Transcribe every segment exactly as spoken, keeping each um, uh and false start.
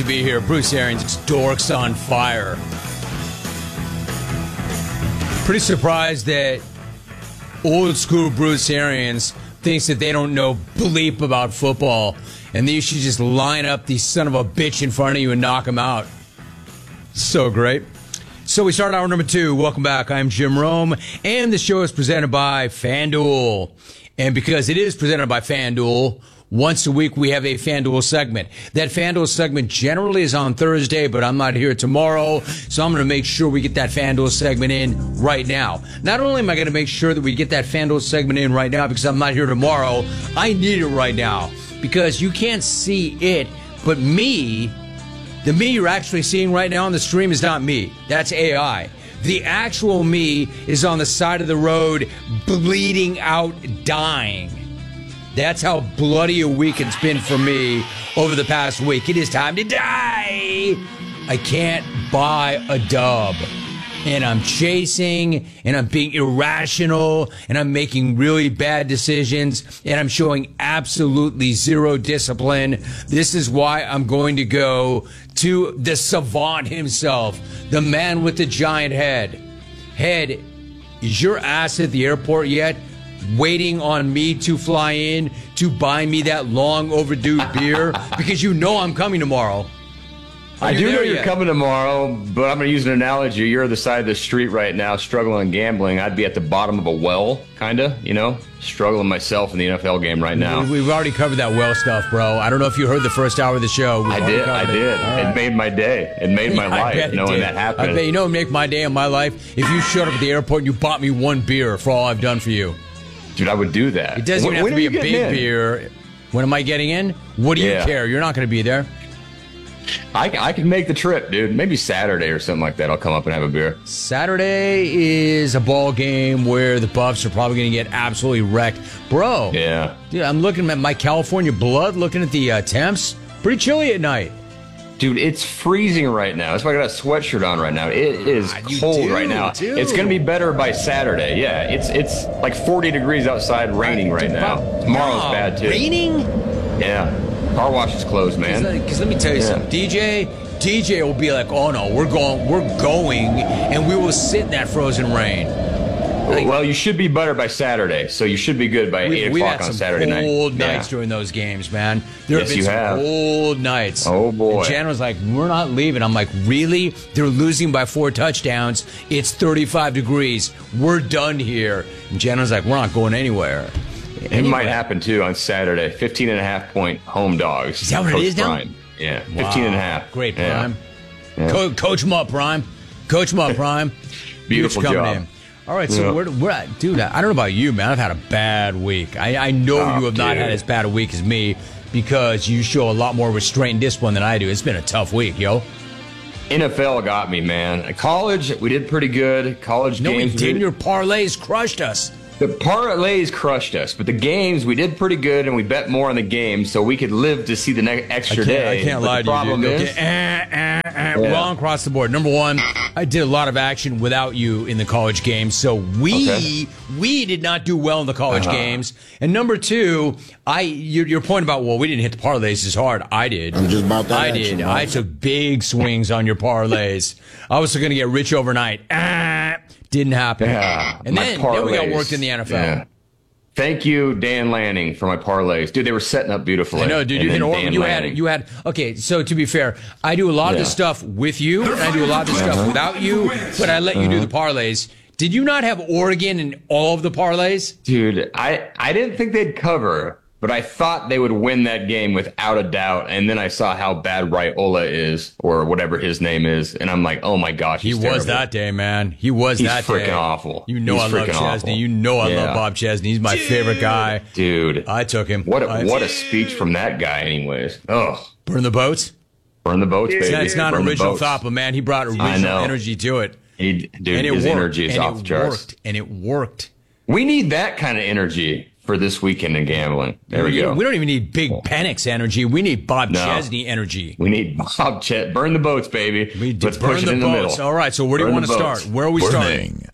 to be here. Bruce Arians, it's Dorks on Fire. Pretty surprised that old school Bruce Arians thinks that they don't know bleep about football, and that you should just line up the son of a bitch in front of you and knock him out. So great. So we start hour number two. Welcome back. I'm Jim Rome, and the show is presented by FanDuel. And because it is presented by FanDuel, once a week we have a FanDuel segment. That FanDuel segment generally is on Thursday, but I'm not here tomorrow, so I'm going to make sure we get that FanDuel segment in right now. Not only am I going to make sure that we get that FanDuel segment in right now because I'm not here tomorrow, I need it right now because you can't see it, but me, the me you're actually seeing right now on the stream is not me. That's A I. The actual me is on the side of the road, bleeding out, dying. That's how bloody a week it's been for me over the past week. It is time to die. I can't buy a dub. And I'm chasing, and I'm being irrational, and I'm making really bad decisions, and I'm showing absolutely zero discipline. This is why I'm going to go to the savant himself, the man with the giant head. Head, is your ass at the airport yet? Waiting on me to fly in to buy me that long overdue beer? Because you know I'm coming tomorrow. I do know you're yet? coming tomorrow, but I'm going to use an analogy. You're on the side of the street right now, struggling and gambling. I'd be at the bottom of a well, kind of, you know, struggling myself in the N F L game right now. We've already covered that well stuff, bro. I don't know if you heard the first hour of the show. We've I did. I did. It. Right. It made my day. It made my yeah, life, knowing that happened. I bet you know it would make my day and my life if you showed up at the airport and you bought me one beer for all I've done for you. Dude, I would do that. It doesn't even when, have to be a big in? beer. When am I getting in? What do you yeah. care? You're not going to be there. I, I can make the trip, dude. Maybe Saturday or something like that. I'll come up and have a beer. Saturday is a ball game where the Buffs are probably going to get absolutely wrecked. Bro. Yeah. Dude, I'm looking at my California blood, looking at the uh, temps. Pretty chilly at night. Dude, it's freezing right now. That's why I got a sweatshirt on right now. It is God, cold do, right now. do. It's going to be better by Saturday. Yeah, it's it's like forty degrees outside, raining right now. Tomorrow's no, bad, too. Raining? Yeah. Car wash is closed, man. Because let me tell you yeah. something. D J, D J will be like, oh, no, we're going, we're going, and we will sit in that frozen rain. Like, well, you should be better by Saturday, so you should be good by we, eight o'clock on Saturday night. We've had some cold nights yeah. during those games, man. There yes, have been you some have. cold nights. Oh, boy. And Jan was like, we're not leaving. I'm like, really? They're losing by four touchdowns. It's thirty-five degrees. We're done here. And Jan was like, we're not going anywhere. It anyway. might happen, too, on Saturday. fifteen and a half point home dogs. Is that what Coach it is now? Prime. Yeah, wow. fifteen and a half. Great, yeah. Prime. Yeah. Co- coach him up, Prime. Coach him up, Prime. Beautiful Huge job. In. All right, so yeah. we're, we're at, dude, I don't know about you, man. I've had a bad week. I, I know oh, you have dude. not had as bad a week as me because you show a lot more restraint and discipline than I do. It's been a tough week, yo. N F L got me, man. At college, we did pretty good. College no, games. No, we didn't. Your parlays crushed us. The parlays crushed us, but the games, we did pretty good, and we bet more on the games so we could live to see the next extra I day. I can't but lie the to problem you, dude. is, Okay. Eh, eh, eh, yeah. Wrong across the board. Number one, I did a lot of action without you in the college games, so we okay. we did not do well in the college uh-huh. games. And number two, I your, your point about, well, we didn't hit the parlays as hard. I did. I'm just about that I action, did. man. I took big swings on your parlays. I was going to get rich overnight. Ah, didn't happen. Yeah, and then, then we got parlays. worked in the N F L. Yeah. Thank you, Dan Lanning, for my parlays. Dude, they were setting up beautifully. I know, dude. And You, then or, Dan you Lanning. had, you had, okay, so to be fair, I do a lot of Yeah. this stuff with you, and I do a lot of this stuff without you, but I let you do the parlays. Did you not have Oregon in all of the parlays? Dude, I, I didn't think they'd cover, but I thought they would win that game without a doubt. And then I saw how bad Raiola is, or whatever his name is, and I'm like, oh my gosh, he's He terrible. was that day, man. He was He's that day. freaking awful. You know He's I love freaking Chesney. awful. You know I Yeah. love Bob Chesney. He's my favorite guy. Dude. I took him. What a, I, what a speech from that guy, anyways. Ugh. Burn the boats? Burn the boats, baby. It's not Burn an the original boats. thought, but man, he brought I original know. energy to it. He, dude, and it his worked. energy is and off it the charts. Worked. And it worked. We need that kind of energy for this weekend in gambling. There we go. We don't even need Big Penix energy. We need Bob No. Chesney energy. We need Bob Chet. Burn the boats, baby. We Let's burn push it the in the boats. middle. All right, so where do you Burn want to the start? boats. Where are we Burning. starting?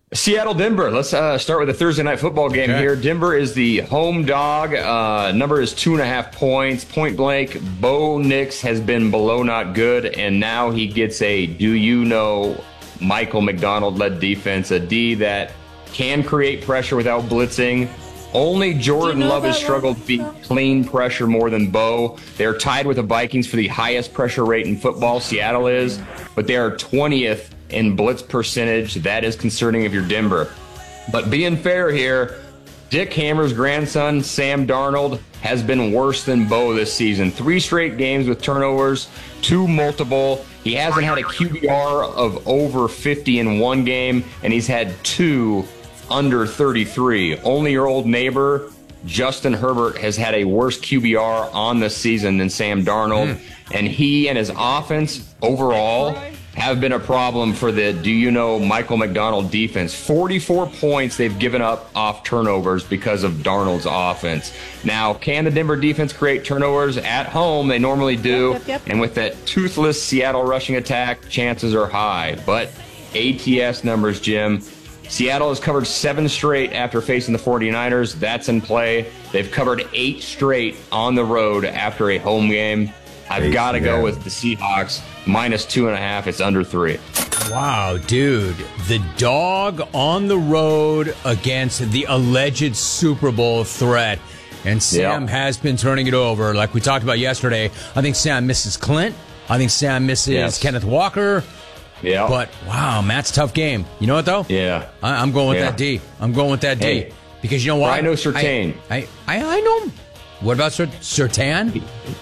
Seattle, Denver. Let's uh, start with a Thursday night football game okay. here. Denver is the home dog. Uh, number is two and a half points. Point blank, Bo Nix has been below not good, and now he gets a do you know Michael McDonald-led defense, a D that can create pressure without blitzing. Only Jordan you know Love has struggled to beat clean pressure more than Bo. They're tied with the Vikings for the highest pressure rate in football. Seattle is, but they are twentieth in blitz percentage. That is concerning if you're Denver. But being fair here, Dick Hammer's grandson, Sam Darnold, has been worse than Bo this season. Three straight games with turnovers, two multiple. He hasn't had a Q B R of over fifty in one game, and he's had two under thirty-three. Only your old neighbor, Justin Herbert, has had a worse Q B R on the season than Sam Darnold. Mm. And he and his offense overall have been a problem for the do you know Michael McDonald defense. forty-four points they've given up off turnovers because of Darnold's offense. Now, can the Denver defense create turnovers at home? They normally do. Yep, yep, yep. And with that toothless Seattle rushing attack, chances are high. But A T S numbers, Jim. Seattle has covered seven straight after facing the forty-niners. That's in play. They've covered eight straight on the road after a home game. I've got to go with the Seahawks. Minus two and a half. It's under three. Wow, dude. The dog on the road against the alleged Super Bowl threat. And Sam yep. has been turning it over. Like we talked about yesterday, I think Sam misses Clint. I think Sam misses yes. Kenneth Walker. Yeah. But, wow, Matt's tough game. You know what, though? Yeah. I, I'm going with yeah. that D. I'm going with that D. Hey, because you know what? I know Surtain. I, I, I, I know him. What about Sur- Surtain?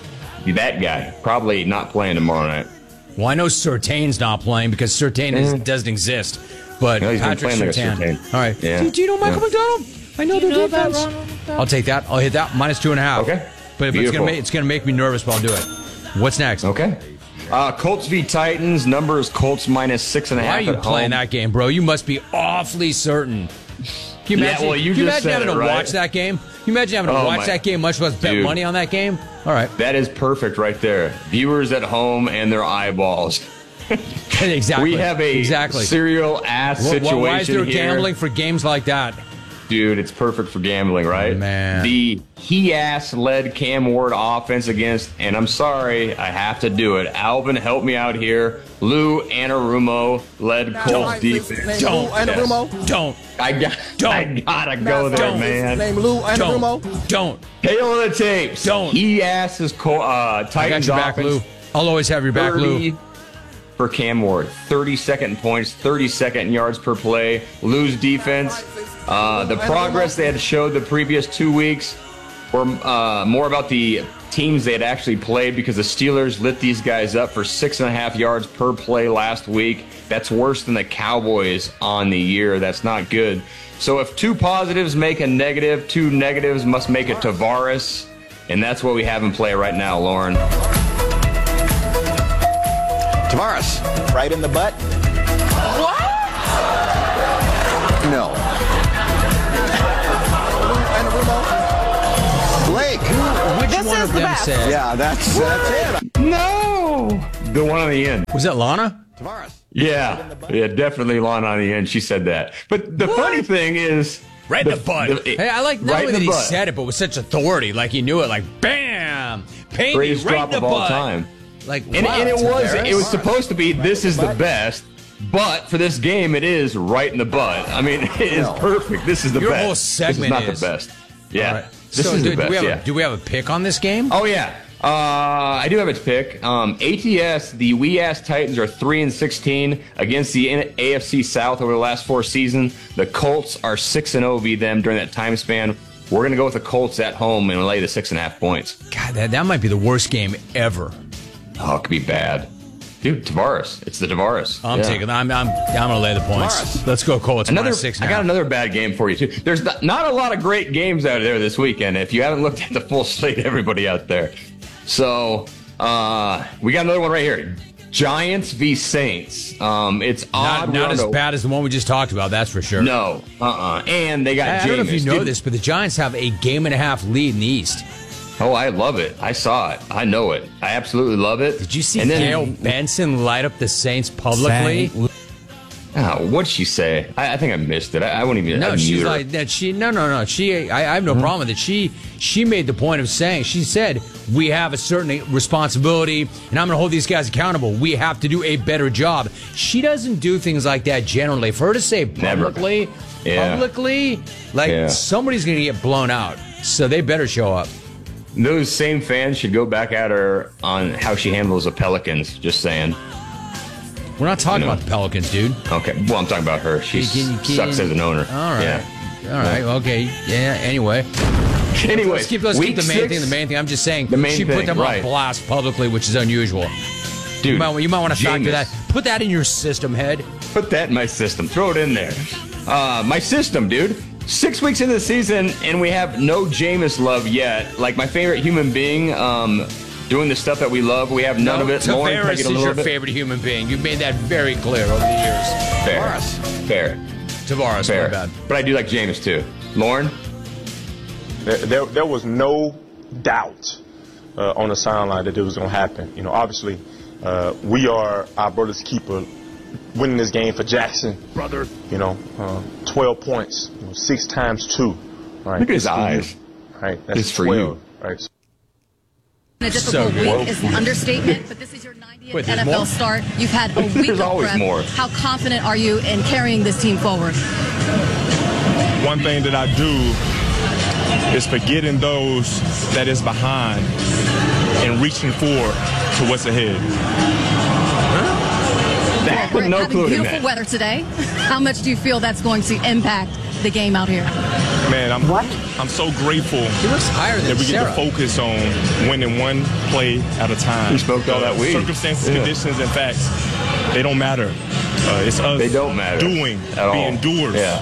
That guy. Probably not playing tomorrow night. Well, I know Surtain's not playing because Surtain mm. is, doesn't exist. But no, Patrick Surtain. Like All right. Yeah. Do, do you know Michael yeah. McDonald? I know their their defense. I'll take that. I'll hit that. Minus two and a half. Okay. But if it's gonna make, it's gonna make me nervous, but I'll do it. What's next? Okay. Uh, Colts v Titans. Number is Colts minus six and a half. Why are you at playing home. that game, bro? You must be awfully certain. Can you imagine, yeah, well, you can you just imagine having it, to right? watch that game? Can you imagine having to oh watch my, that game, much less bet dude. money on that game? All right. That is perfect right there. Viewers at home and their eyeballs. Exactly. We have a exactly. serial ass well, situation well, why is there here. gambling for games like that? Dude, it's perfect for gambling, right? Man. The he-ass led Cam Ward offense against, and I'm sorry, I have to do it. Alvin, help me out here. Lou Anarumo led Colts defense. Don't. Anarumo. Don't. I got. Don't. I gotta go there, Don't. man. Name Lou Anarumo. Don't. Don't. Hail the tapes. Don't. He-ass is Col- uh, Titans I got your back, offense. Lou. I'll always have your back, Lou. For Cam Ward, thirty-second points, thirty-second yards per play. Lou's defense, uh, the progress they had showed the previous two weeks were uh, more about the teams they had actually played because the Steelers lit these guys up for six and a half yards per play last week. That's worse than the Cowboys on the year. That's not good. So if two positives make a negative, two negatives must make a Tavares, and that's what we have in play right now, Lauren. Tavares, right in the butt. What? No. Blake. Which This one is of the them best. said? Yeah, that's that's it. No! The one on the end. Was that Lana? Tavares. Yeah, yeah, definitely Lana on the end. She said that. But the What? funny thing is... Right in the, the butt. The, hey, I like not right only that the he butt. said it, but with such authority. Like he knew it. Like, bam! Paid me Greatest right drop in the of all butt. time. Like, And, wow, and it was Tavares. it was supposed to be, this is the best, but for this game, it is right in the butt. I mean, it is perfect. This is the Your best. whole segment this is not is. the best. Yeah. All right. This so, is do, the best, do we have yeah. a, do we have a pick on this game? Oh, yeah. Uh, I do have a pick. Um, A T S, the Wee Ass Titans are three and sixteen against the A F C South over the last four seasons. The Colts are six and zero v them during that time span. We're gonna go with the Colts at home and lay the six and a half points. God, that, that might be the worst game ever. Oh, it could be bad, dude. Tavares, it's the Tavares. I'm yeah. taking. I'm. I'm. I'm gonna lay the points. Tavares. Let's go Colts. Another, minus six. I got another bad game for you too. There's not, not a lot of great games out there this weekend. If you haven't looked at the full slate, everybody out there. So uh, we got another one right here. Giants v Saints. Um, it's Not, odd. not as Rondo. bad as the one we just talked about. That's for sure. No. Uh-uh. And they got I, I Jameis. don't know if you know Dude, this, but the Giants have a game and a half lead in the East. Oh, I love it. I saw it. I know it. I absolutely love it. Did you see and then, Gail Benson light up the Saints publicly? Oh, what'd she say? I, I think I missed it. I, I wouldn't even. No, I she's her. like that. She no, no, no. She. I, I have no mm-hmm. problem with it. She. She made the point of saying. She said we have a certain responsibility, and I'm going to hold these guys accountable. We have to do a better job. She doesn't do things like that generally. For her to say publicly, yeah. publicly, like yeah. somebody's going to get blown out. So they better show up. Those same fans should go back at her on how she handles the Pelicans. Just saying. We're not talking no. about the Pelicans, dude. Okay. Well, I'm talking about her. She can, can, sucks as an owner. All right. Yeah. All right. Okay. Yeah. Anyway. Anyway. Let's keep, let's keep the main six, thing the main thing. I'm just saying the main she thing, put them right. on blast publicly, which is unusual. Dude, you might, you might want to factor Jameis. that. Put that in your system, head. Put that in my system. Throw it in there. Uh, my system, dude. Six weeks into the season, and we have no Jameis love yet. Like, my favorite human being, um, doing the stuff that we love. We have none no, of it. Tavares Lauren, is a your bit. favorite human being. You've made that very clear over the years. Fair. Tavares. Fair. Tavares, Fair. my bad. But I do like Jameis, too. Lauren? There, there, there was no doubt uh, on the sideline that it was going to happen. You know, obviously, uh, we are our brother's keeper, winning this game for Jackson. Brother. You know, uh, twelve points, you know, six times two. Right? Look at his It's eyes. You, right? That's It's for twelve, you. Right? A difficult So week is an understatement, but this is your ninetieth Wait, N F L more? start. You've had a week There's of always prep. more. How confident are you in carrying this team forward? One thing that I do is forgetting those that is behind and reaching forward to what's ahead. That, We're no having clue in beautiful that. weather today. How much do you feel that's going to impact the game out here? Man, I'm I'm so grateful He looks higher than that we Sarah. get to focus on winning one play at a time. We smoked all that weed. Circumstances, Yeah. conditions, and facts, they don't matter. Uh, it's us They don't matter doing, at all. being doers, Yeah.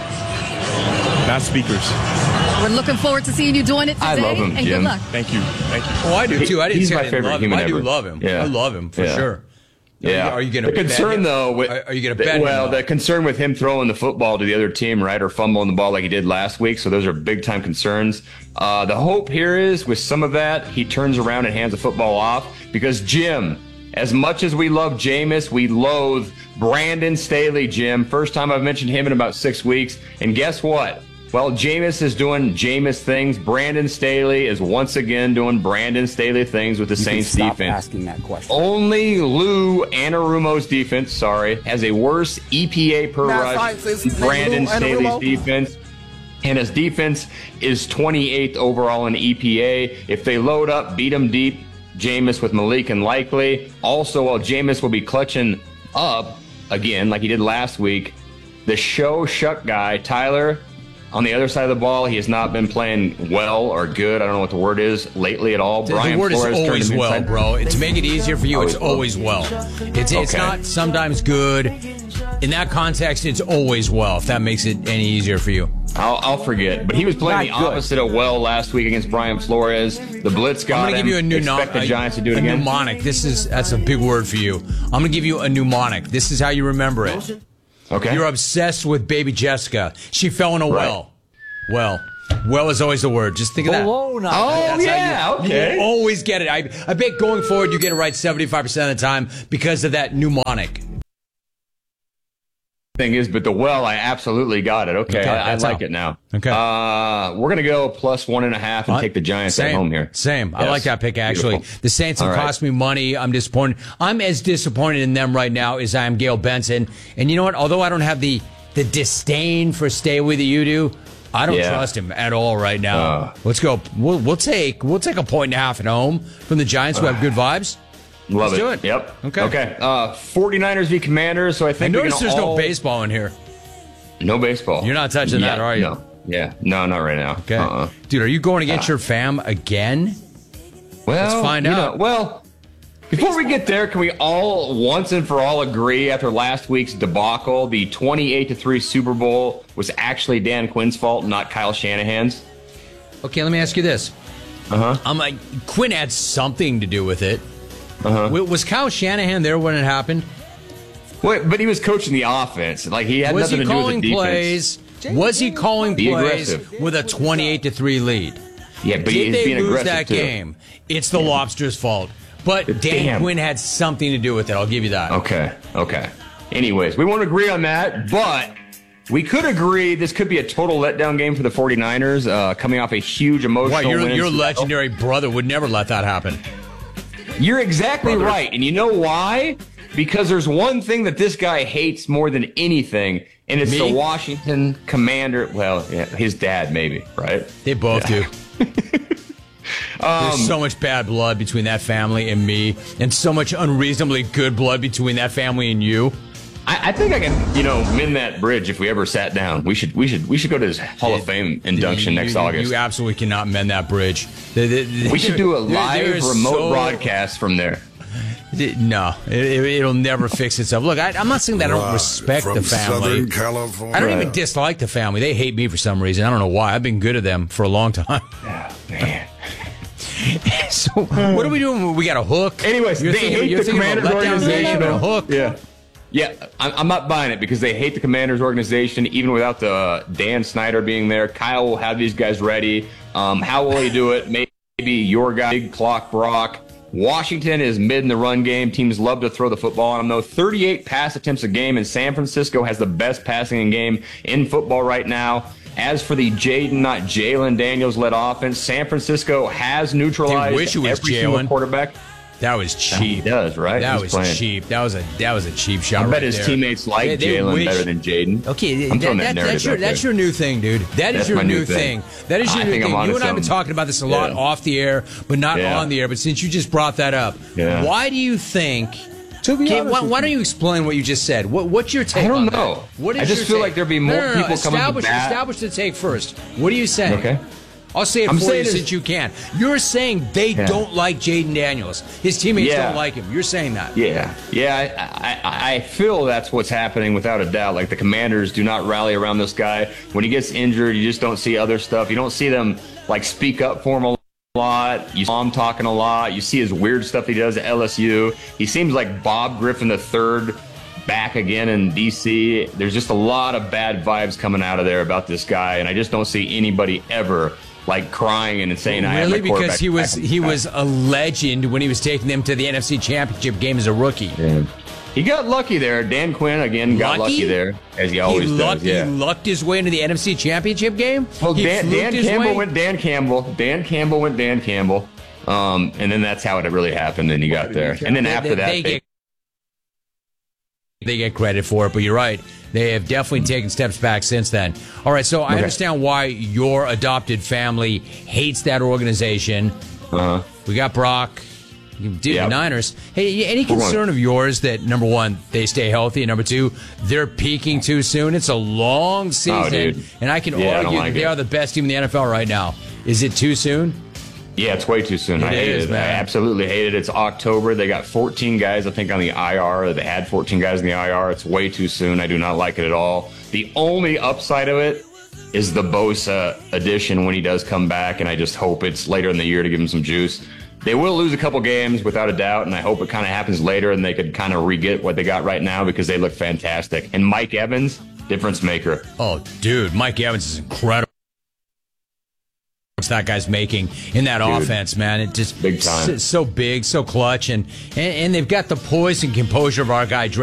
not speakers. We're looking forward to seeing you doing it today. I love him, and Jim. good luck. Thank you. Thank you. Oh, I do too. I didn't He's say my I didn't favorite love him. human I do ever. love him. Yeah. I love him for Yeah. sure. Yeah. Are you going the to concern though? With, are, are you going to the, bet him? Well, though? the concern with him throwing the football to the other team, right, or fumbling the ball like he did last week. So those are big time concerns. Uh, the hope here is with some of that, he turns around and hands the football off because Jim. As much as we love Jameis, we loathe Brandon Staley, Jim. First time I've mentioned him in about six weeks. And guess what? Well, Jameis is doing Jameis things. Brandon Staley is once again doing Brandon Staley things with the You Saints can stop defense. asking that question. Only Lou Anarumo's defense, sorry, has a worse E P A per Math rush sciences, than Brandon Lou Staley's Anarumo. defense. And his defense is twenty-eighth overall in E P A. If they load up, beat them deep, Jameis with Malik and Likely. Also, while Jameis will be clutching up again, like he did last week, the show shuck guy, Tyler, on the other side of the ball, he has not been playing well or good. I don't know what the word is lately at all. The, Brian the word Flores is always turned him well, inside- bro. And to make it easier for you, it's Always always well. It's it's Okay. not sometimes good. In that context, it's always well. If that makes it any easier for you. I'll, I'll forget. But he was playing Not the good. opposite of well last week against Brian Flores. The blitz got I'm going to him. give you a new nom- Expect the Giants to do it a again. mnemonic. This is that's a big word for you. I'm going to give you a mnemonic. This is how you remember it. Okay. You're obsessed with baby Jessica. She fell in a well. Well. Well is always the word. Just think of that. Oh, That's how yeah. you, Okay. You always get it. I, I bet going forward you get it right seventy-five percent of the time because of that mnemonic. Thing is, but the well, I absolutely got it. Okay. Okay, I, I that's like how. it now. Okay. Uh, we're going to go plus one and a half and What? take the Giants Same. at home here. Same. I Yes. like that pick, actually. Beautiful. The Saints have All right. cost me money. I'm disappointed. I'm as disappointed in them right now as I am Gail Benson. And you know what? Although I don't have the, the disdain for Staley that you do, I don't Yeah. trust him at all right now. Uh. Let's go. We'll, we'll take we'll take a point and a half at home from the Giants who have good vibes. Love Let's it. do it. Yep. Okay. Okay. Uh, 49ers v Commanders. So I I think we notice can there's all... no baseball in here. No baseball. You're not touching Yeah, that, are you? No. Yeah. No, not right now. Okay. Uh-uh. Dude, are you going against your fam again? Well, Let's find you out. know, well, before we get there, can we all once and for all agree after last week's debacle, the twenty-eight to three Super Bowl was actually Dan Quinn's fault, not Kyle Shanahan's? Okay, let me ask you this. Uh huh. I'm like, Quinn had something to do with it. Uh-huh. W- Was Kyle Shanahan there when it happened? Wait, but he was coaching the offense. Like he had Was nothing he to do with calling the defense. plays? Was he calling Be plays aggressive. with a twenty-eight to three lead? Yeah, but Did he's they being lose aggressive that too. game? It's the Lobster's fault. But Dan Damn. Quinn had something to do with it. I'll give you that. Okay. Okay. Anyways, we won't agree on that, but we could agree this could be a total letdown game for the 49ers, uh, coming off a huge emotional Why, your, win. your legendary brother would never let that happen. You're exactly Brothers. right. And you know why? Because there's one thing that this guy hates more than anything, and it's Me? the Washington Commander. Well, yeah, his dad, maybe, right? They both Yeah. do. There's so much bad blood between that family and me, and so much unreasonably good blood between that family and you. I, I think I can, you know, mend that bridge if we ever sat down. We should, we should, we should go to his Hall of Fame induction You- next you, August. You absolutely cannot mend that bridge. The- the- the- we should do a there- live there is remote so- broadcast from there. No, it, it, it'll never fix itself. Look, I, I'm not saying that I don't respect From the family. Southern California. I don't Right. even dislike the family. They hate me for some reason. I don't know why. I've been good to them for a long time. Oh, man. So what are we doing? We got a hook. Anyways, You're they thinking- hate you're the thinking about Commanders letdown organization. game and a hook. Yeah. Yeah, I'm I'm not buying it because they hate the Commanders organization, even without the uh, Dan Snyder being there. Kyle will have these guys ready. Um, how will he do it? Maybe your guy, Big Clock Brock. Washington is mid in the run game. Teams love to throw the football on them, though. thirty-eight pass attempts a game, and San Francisco has the best passing game in football right now. As for the Jaden, not Jalen Daniels-led offense, San Francisco has neutralized They wish it was every single Jalen. quarterback. That was He cheap. does, right? That He's was playing. cheap. That was a that was a cheap shot. I bet right his there. teammates like They- they Jalen wish- better than Jaden. Okay, I'm that, throwing that, that, narrative that's your out that's there. your new thing, dude. That is That's your my new new thing. thing. That is I your new think I'm thing. You onto and I have been something. talking about this a lot Yeah. off the air, but not Yeah. on the air. But since you just brought that up, Yeah. why do you think? To be Okay, honest why, with why you. don't you explain what you just said? What, what's your take? I don't on that? know. What is I just your feel take? like there'd be more no, no, no, people coming to establish, bat. Establish the take first. What are you saying? Okay. I'll say it I'm for saying you is- since you can. You're saying they Yeah. don't like Jaden Daniels. His teammates Yeah. don't like him. You're saying that. Yeah, yeah, I, I, I feel that's what's happening without a doubt. Like the Commanders do not rally around this guy. When he gets injured, you just don't see other stuff. You don't see them like speak up for him a lot. You saw him talking a lot. You see his weird stuff he does at L S U. He seems like Bob Griffin the third back again in D C. There's just a lot of bad vibes coming out of there about this guy, and I just don't see anybody ever like crying and saying, "I have my Really? quarterback Because he was back." he was a legend when he was taking them to the N F C Championship game as a rookie. Yeah. He got lucky there. Dan Quinn again got Lucky? lucky there, as he always he lucked, does. Yeah. He lucked his way into the N F C Championship game. Well, He Dan, fluked Dan his Campbell way? went Dan Campbell. Dan Campbell went Dan Campbell. Um, and then that's how it really happened. And he got there. And then They- after they, that, they they, get they get credit for it. But you're right; they have definitely taken steps back since then. All right, so I Okay. understand why your adopted family hates that organization. uh-huh. We got Brock. You did Yep. the Niners. Hey, any We're concern going- of yours that, number one, they stay healthy, and number two, they're peaking too soon? It's a long season, Oh, dude. and I can Yeah, I don't argue like that they it. are the best team in the N F L right now. Is it too soon? yeah, it's way too soon. It I hate is, it. man. I absolutely hate it. It's October. They got fourteen guys, I think, on the I R. They had fourteen guys in the I R. It's way too soon. I do not like it at all. The only upside of it is the Bosa addition when he does come back, and I just hope it's later in the year to give him some juice. They will lose a couple games without a doubt, and I hope it kind of happens later and they could kind of re-get what they got right now because they look fantastic. And Mike Evans, difference maker. Oh, dude, Mike Evans is incredible. What's that guy's making in that Dude, offense, man? It just big time. So, so big, so clutch, and, and and they've got the poise and composure of our guy.